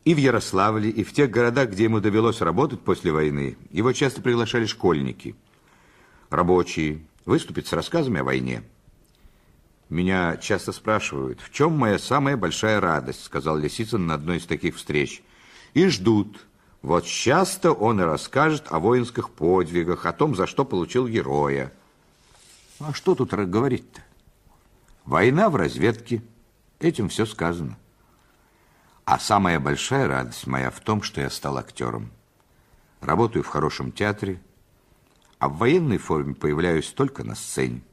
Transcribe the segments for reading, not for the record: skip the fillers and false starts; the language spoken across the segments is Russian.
И в Ярославле, и в тех городах, где ему довелось работать после войны, его часто приглашали школьники, рабочие, выступить с рассказами о войне. «Меня часто спрашивают, в чем моя самая большая радость», сказал Лисицын на одной из таких встреч. «И ждут. Вот часто он и расскажет о воинских подвигах, о том, за что получил героя». А что тут говорить-то? Война в разведке. Этим все сказано. А самая большая радость моя в том, что я стал актером. Работаю в хорошем театре, а в военной форме появляюсь только на сцене.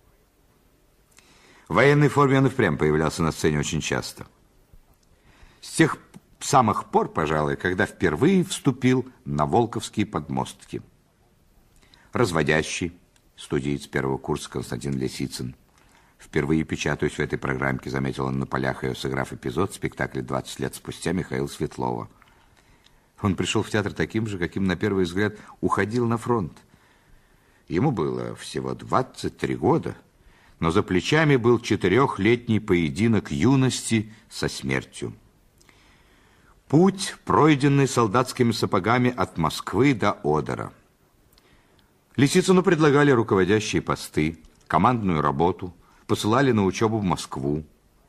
В военной форме он и впрямь появлялся на сцене очень часто. С тех самых пор, пожалуй, когда впервые вступил на Волковские подмостки. Разводящий, студиец первого курса Константин Лисицын. Впервые печатаюсь в этой программке, заметил он на полях ее, сыграв эпизод в спектакле «20 лет спустя» Михаила Светлова. Он пришел в театр таким же, каким на первый взгляд уходил на фронт. Ему было всего 23 года, но за плечами был 4-летний поединок юности со смертью. Путь, пройденный солдатскими сапогами от Москвы до Одера. Лисицыну предлагали руководящие посты, командную работу, посылали на учебу в Москву.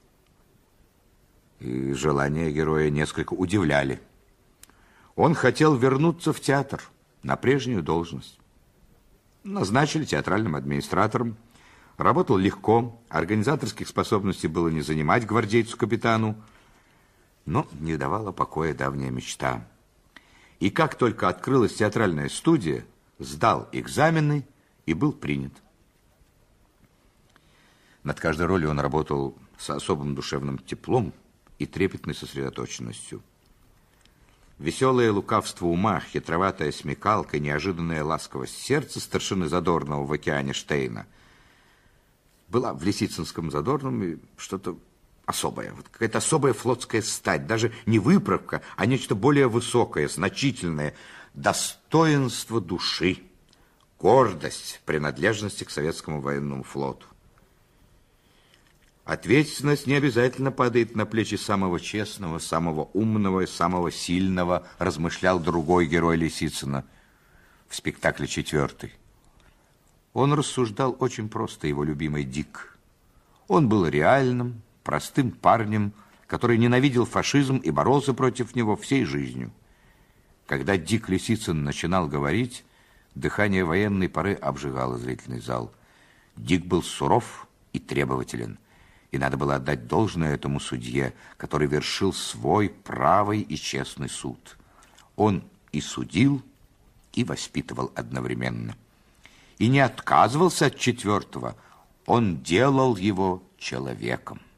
И желания героя несколько удивляли. Он хотел вернуться в театр на прежнюю должность. Назначили театральным администратором. Работал легко, организаторских способностей было не занимать гвардейцу-капитану, но не давала покоя давняя мечта. И как только открылась театральная студия, сдал экзамены и был принят. Над каждой ролью он работал с особым душевным теплом и трепетной сосредоточенностью. Веселое лукавство ума, хитроватая смекалка, неожиданная ласковость сердца старшины Задорнова в «Океане» Штейна была в Лисицынском Задорном что-то особое, вот какая-то особая флотская стать, даже не выправка, а нечто более высокое, значительное, достоинство души, гордость принадлежности к советскому военному флоту. Ответственность не обязательно падает на плечи самого честного, самого умного и самого сильного, размышлял другой герой Лисицына в спектакле «4». Он рассуждал очень просто, его любимый Дик. Он был реальным, простым парнем, который ненавидел фашизм и боролся против него всей жизнью. Когда Дик Лисицын начинал говорить, дыхание военной поры обжигало зрительный зал. Дик был суров и требователен. И надо было отдать должное этому судье, который вершил свой правый и честный суд. Он и судил, и воспитывал одновременно. И не отказывался от 4-го, он делал его человеком.